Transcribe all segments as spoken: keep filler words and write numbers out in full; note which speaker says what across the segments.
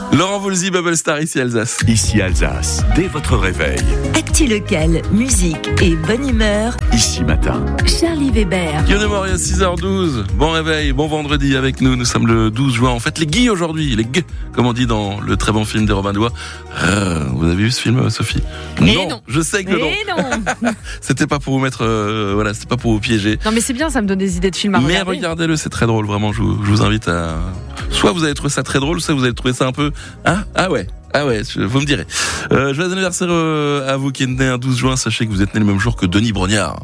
Speaker 1: Laurent Voulzy, Bubble Star, ici Alsace.
Speaker 2: Ici Alsace, dès votre réveil.
Speaker 3: Actu local, musique et bonne humeur.
Speaker 2: Ici Matin.
Speaker 3: Charlie Weber.
Speaker 1: Guillaume de Maurice, six heures douze. Bon réveil, bon vendredi avec nous. Nous sommes le douze juin. En fait, les Guy aujourd'hui, les G, comme on dit dans le très bon film des Robin des Bois. Euh, vous avez vu ce film, Sophie?
Speaker 4: Mais
Speaker 1: non,
Speaker 4: non.
Speaker 1: Je sais que
Speaker 4: Mais
Speaker 1: non.
Speaker 4: non.
Speaker 1: C'était pas pour vous mettre, euh, voilà, c'était pas pour vous piéger.
Speaker 4: Non mais c'est bien, ça me donne des idées de films à
Speaker 1: Mais
Speaker 4: regarder.
Speaker 1: regardez-le, c'est très drôle, vraiment. Je vous, je vous invite à. Soit vous allez trouver ça très drôle, soit vous allez trouver ça un peu. Ah, ah ouais. Ah ouais, vous me direz. Euh, joyeux anniversaire euh, à vous qui êtes né un douze juin. Sachez que vous êtes né le même jour que Denis Brognard.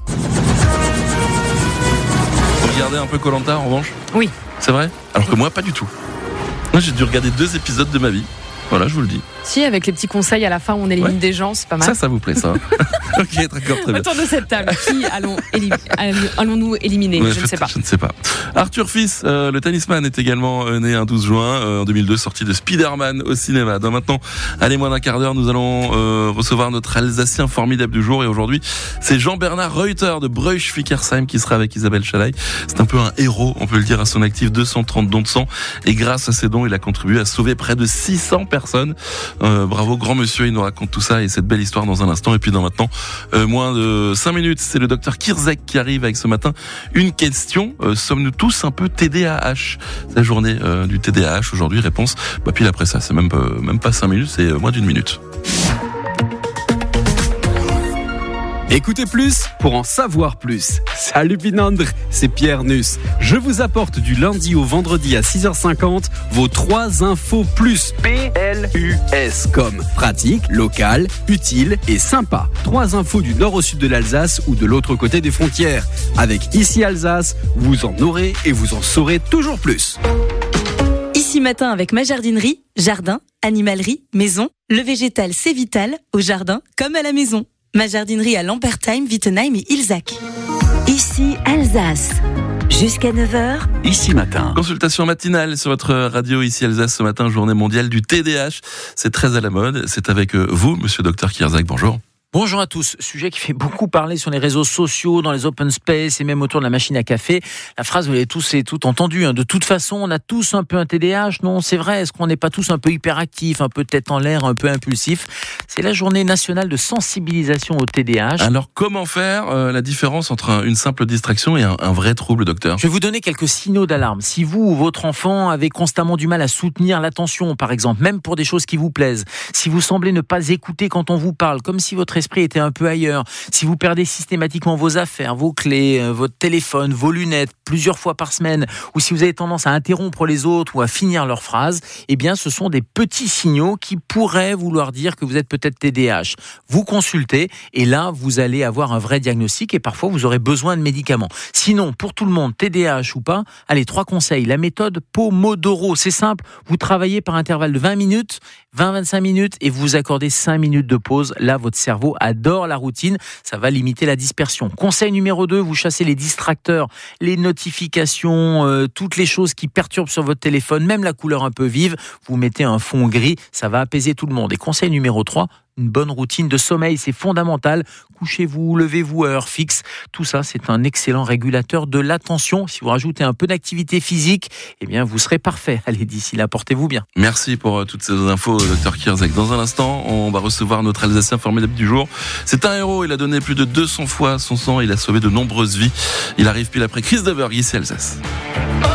Speaker 1: Vous regardez un peu Koh-Lanta en revanche?
Speaker 4: Oui.
Speaker 1: C'est vrai? Alors que moi, pas du tout. Moi, j'ai dû regarder deux épisodes de ma vie. Voilà, je vous le dis.
Speaker 4: Si, avec les petits conseils à la fin où on élimine
Speaker 1: Ouais.
Speaker 4: des gens, c'est pas mal.
Speaker 1: Ça, ça vous plaît, ça? Ok, d'accord, très bien.
Speaker 4: Autour de cette table, qui allons élim- allons-nous éliminer?
Speaker 1: Ouais,
Speaker 4: Je ne sais pas.
Speaker 1: Je ne sais pas. Arthur Fils, euh, le tennisman, est également euh, né un douze juin, euh, en deux mille deux, sortie de Spider-Man au cinéma. Dans maintenant, allez, moins d'un quart d'heure, nous allons euh, recevoir notre Alsacien formidable du jour. Et aujourd'hui, c'est Jean-Bernard Reuter de Breuch-Fickersheim qui sera avec Isabelle Chalaï. C'est un peu un héros, on peut le dire, à son actif, deux cent trente dons de sang. Et grâce à ces dons, il a contribué à sauver près de six cents personnes. Euh, bravo, grand monsieur, il nous raconte tout ça et cette belle histoire dans un instant. Et puis dans maintenant, euh, moins de cinq minutes, c'est le docteur Kirzek qui arrive avec ce matin une question. Euh, sommes-nous tous un peu T D A H? C'est la journée euh, du T D A H aujourd'hui, réponse. Bah, puis après ça, c'est même pas, même pas cinq minutes, c'est euh, moins d'une minute.
Speaker 5: Écoutez plus pour en savoir plus. Salut Pinandre, c'est Pierre Nuss. Je vous apporte du lundi au vendredi à six heures cinquante vos trois infos plus. P L U S comme pratique, local, utile et sympa. Trois infos du nord au sud de l'Alsace ou de l'autre côté des frontières. Avec Ici Alsace, vous en aurez et vous en saurez toujours plus.
Speaker 3: Ici Matin avec ma jardinerie, jardin, animalerie, maison. Le végétal, c'est vital, au jardin comme à la maison. Ma jardinerie à Lampertheim, Wittenheim et Ilzach. Ici Alsace. Jusqu'à neuf heures.
Speaker 2: Ici Matin.
Speaker 1: Consultation matinale sur votre radio ici Alsace ce matin, journée mondiale du T D A H. C'est très à la mode. C'est avec vous, monsieur docteur Kirzek. Bonjour.
Speaker 6: Bonjour à tous. Sujet qui fait beaucoup parler sur les réseaux sociaux, dans les open space et même autour de la machine à café. La phrase, vous l'avez tous et toutes entendu. Hein. De toute façon, on a tous un peu un T D A H. Non, c'est vrai. Est-ce qu'on n'est pas tous un peu hyperactifs, un peu tête en l'air, un peu impulsifs? C'est la journée nationale de sensibilisation au T D A H.
Speaker 1: Alors, comment faire euh, la différence entre un, une simple distraction et un, un vrai trouble, docteur?
Speaker 6: Je vais vous donner quelques signaux d'alarme. Si vous ou votre enfant avez constamment du mal à soutenir l'attention, par exemple, même pour des choses qui vous plaisent, si vous semblez ne pas écouter quand on vous parle, comme si votre esprit était un peu ailleurs, si vous perdez systématiquement vos affaires, vos clés, votre téléphone, vos lunettes plusieurs fois par semaine, ou si vous avez tendance à interrompre les autres ou à finir leurs phrases, eh bien ce sont des petits signaux qui pourraient vouloir dire que vous êtes peut-être T D A H. Vous consultez et là vous allez avoir un vrai diagnostic et parfois vous aurez besoin de médicaments. Sinon, pour tout le monde, T D A H ou pas, allez, trois conseils. La méthode Pomodoro, c'est simple, vous travaillez par intervalle de vingt minutes, vingt à vingt-cinq minutes et vous vous accordez cinq minutes de pause. Là, votre cerveau adore la routine, ça va limiter la dispersion. Conseil numéro deux, vous chassez les distracteurs, les notifications, euh, toutes les choses qui perturbent sur votre téléphone, même la couleur un peu vive, vous mettez un fond gris, ça va apaiser tout le monde. Et conseil numéro trois, une bonne routine de sommeil, c'est fondamental. Couchez-vous, levez-vous à heure fixe. Tout ça, c'est un excellent régulateur de l'attention. Si vous rajoutez un peu d'activité physique, eh bien, vous serez parfait. Allez, d'ici là, portez-vous bien.
Speaker 1: Merci pour euh, toutes ces infos, docteur Kirzek. Dans un instant, on va recevoir notre Alsacien formidable du jour. C'est un héros. Il a donné plus de deux cents fois son sang. Il a sauvé de nombreuses vies. Il arrive pile après Chris Deberg, ici Alsace.